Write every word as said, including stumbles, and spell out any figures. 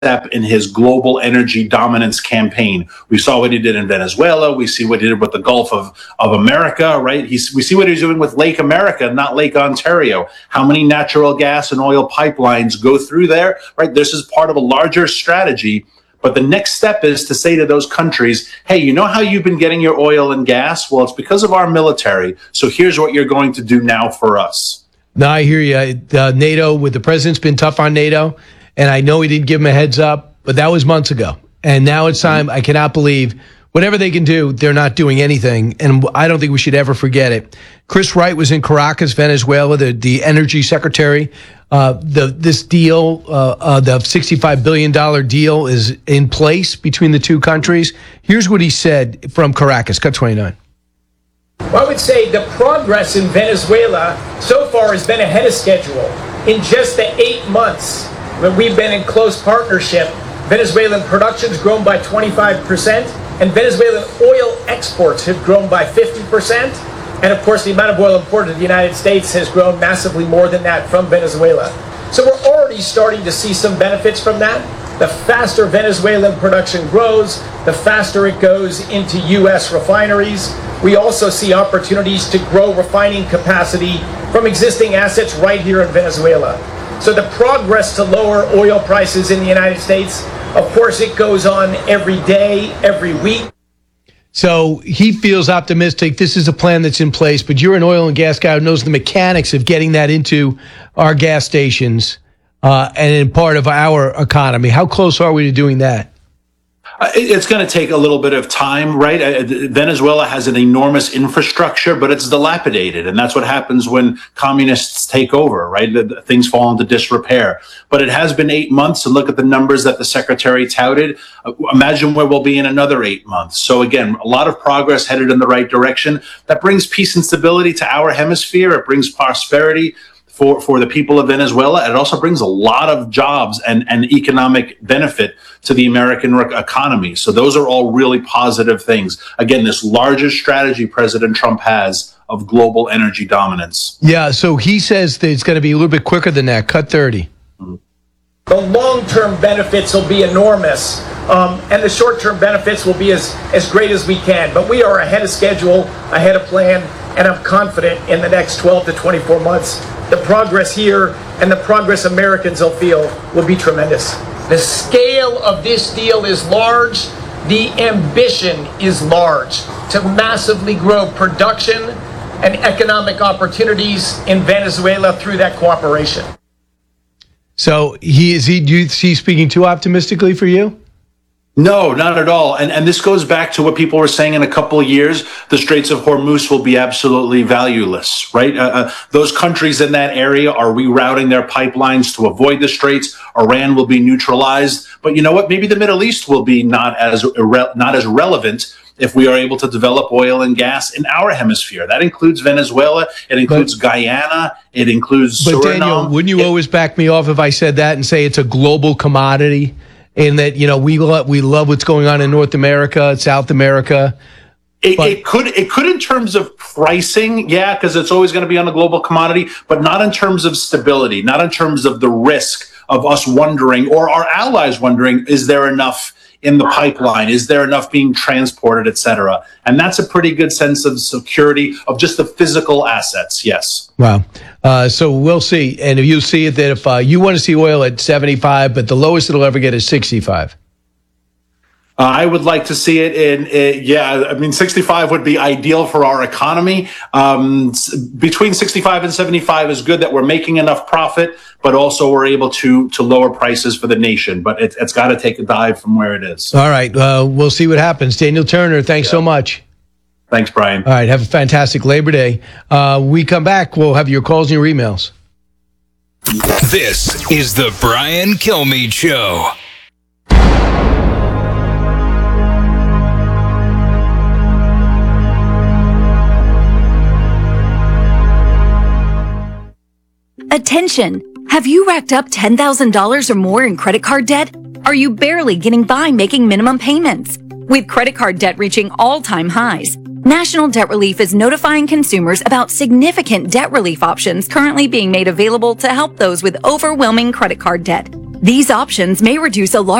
step in his global energy dominance campaign. We saw what he did in Venezuela. We see what he did with the Gulf of, of America, right? He's, we see what he's doing with Lake America, not Lake Ontario. How many natural gas and oil pipelines go through there, right? This is part of a larger strategy. But the next step is to say to those countries, hey, you know how you've been getting your oil and gas? Well, it's because of our military. So here's what you're going to do now for us. No, I hear you. Uh, NATO, with the president's been tough on NATO. And I know he didn't give him a heads up, but that was months ago. And now it's time. I cannot believe whatever they can do, they're not doing anything. And I don't think we should ever forget it. Chris Wright was in Caracas, Venezuela, the, the energy secretary. Uh, the this deal, uh, uh, the sixty-five billion dollars deal is in place between the two countries. Here's what he said from Caracas, cut twenty-nine. Well, I would say the progress in Venezuela so far has been ahead of schedule. In just the eight months when we've been in close partnership, Venezuelan production has grown by twenty-five percent, and Venezuelan oil exports have grown by fifty percent. And of course, the amount of oil imported to the United States has grown massively more than that from Venezuela. So we're already starting to see some benefits from that. The faster Venezuelan production grows, the faster it goes into U S refineries. We also see opportunities to grow refining capacity from existing assets right here in Venezuela. So the progress to lower oil prices in the United States, of course, it goes on every day, every week. So he feels optimistic. This is a plan that's in place, but you're an oil and gas guy who knows the mechanics of getting that into our gas stations uh, and in part of our economy. How close are we to doing that? It's going to take a little bit of time, right? Venezuela has an enormous infrastructure, but it's dilapidated. And that's what happens when communists take over, right? Things fall into disrepair. But it has been eight months, and look at the numbers that the secretary touted. Imagine where we'll be in another eight months. So again, a lot of progress headed in the right direction. That brings peace and stability to our hemisphere. It brings prosperity for, for the people of Venezuela. It also brings a lot of jobs and, and economic benefit to the American economy. So those are all really positive things. Again, this larger strategy President Trump has of global energy dominance. Yeah, so he says that it's going to be a little bit quicker than that. Cut thirty. Mm-hmm. The long-term benefits will be enormous, um, and the short-term benefits will be as, as great as we can. But we are ahead of schedule, ahead of plan, and I'm confident in the next twelve to twenty-four months, the progress here and the progress Americans will feel will be tremendous. The scale of this deal is large. The ambition is large to massively grow production and economic opportunities in Venezuela through that cooperation. So he is he, do you, is he speaking too optimistically for you? No, not at all. And and this goes back to what people were saying in a couple of years. The Straits of Hormuz will be absolutely valueless, right? Uh, uh, those countries in that area are rerouting their pipelines to avoid the Straits. Iran will be neutralized. But you know what? Maybe the Middle East will be not as irre- not as relevant if we are able to develop oil and gas in our hemisphere. That includes Venezuela. It includes but, Guyana. It includes but Suriname. But Daniel, wouldn't you it, always back me off if I said that and say it's a global commodity? And that, you know, we love, we love what's going on in North America, South America. It, it could, it could in terms of pricing, yeah, because it's always going to be on a global commodity, but not in terms of stability, not in terms of the risk of us wondering or our allies wondering, is there enough in the pipeline? Is there enough being transported, et cetera? And that's a pretty good sense of security of just the physical assets. Yes. Wow. Uh, so we'll see. And if you see it that if uh, you want to see oil at seventy-five, but the lowest it'll ever get is sixty-five. Uh, I would like to see it in, uh, yeah, I mean, sixty-five would be ideal for our economy. Um, between sixty-five and seventy-five is good that we're making enough profit, but also we're able to to lower prices for the nation. But it, it's got to take a dive from where it is. All right. Uh, we'll see what happens. Daniel Turner, thanks yeah. so much. Thanks, Brian. All right. Have a fantastic Labor Day. Uh, we come back. We'll have your calls and your emails. This is the Brian Kilmeade Show. Attention! Have you racked up ten thousand dollars or more in credit card debt? Are you barely getting by making minimum payments? With credit card debt reaching all-time highs, National Debt Relief is notifying consumers about significant debt relief options currently being made available to help those with overwhelming credit card debt. These options may reduce a large